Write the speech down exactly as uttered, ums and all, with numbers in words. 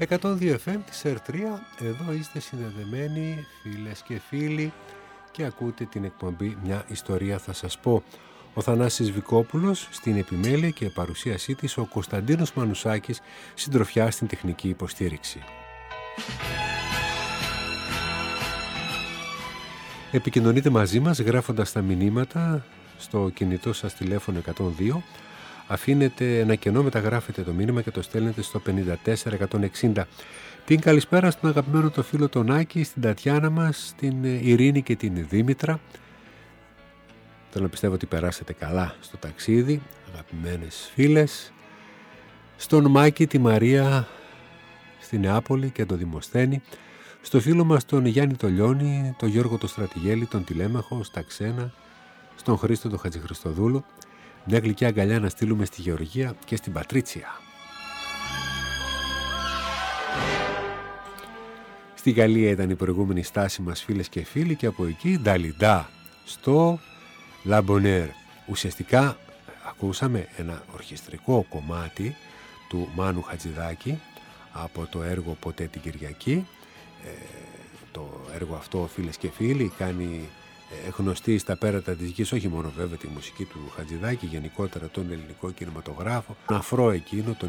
εκατόν δύο εφ εμ της Ερ τρία, εδώ είστε συνδεδεμένοι φίλες και φίλοι και ακούτε την εκπομπή «Μια ιστορία θα σας πω». Ο Θανάσης Βικόπουλος στην επιμέλεια και παρουσίασή της, ο Κωνσταντίνος Μανουσάκης συντροφιά στην τεχνική υποστήριξη. Επικοινωνείτε μαζί μας γράφοντας τα μηνύματα στο κινητό σας τηλέφωνο εκατόν δύο. Αφήνετε ένα κενό, μεταγράφετε το μήνυμα και το στέλνετε στο πενήντα τέσσερα εκατόν εξήντα. Την καλησπέρα στον αγαπημένο το φίλο τον Άκη, στην Τατιάνα μας, την Ειρήνη και την Δήμητρα. Θέλω να πιστεύω ότι περάσετε καλά στο ταξίδι, αγαπημένες φίλες. Στον Μάκη, τη Μαρία, στη Νεάπολη και τον Δημοσθένη. Στο φίλο μας τον Γιάννη το Λιώνη, τον Γιώργο το Στρατηγέλη, τον Τηλέμαχο, στα Ξένα, στον Χρήστο τον Χατζηχριστοδούλο. Μια γλυκιά αγκαλιά να στείλουμε στη Γεωργία και στην Πατρίτσια. Στη Γαλλία ήταν η προηγούμενη στάση μας, φίλες και φίλοι, και από εκεί Νταλιντά στο La Bonheur. Ουσιαστικά ακούσαμε ένα ορχιστρικό κομμάτι του Μάνου Χατζηδάκη από το έργο «Ποτέ την Κυριακή». Ε, το έργο αυτό, φίλες και φίλοι, κάνει γνωστή στα πέρατα της γης, όχι μόνο βέβαια τη μουσική του Χατζηδάκη, γενικότερα τον ελληνικό κινηματογράφο, τον αφρό εκείνο, τον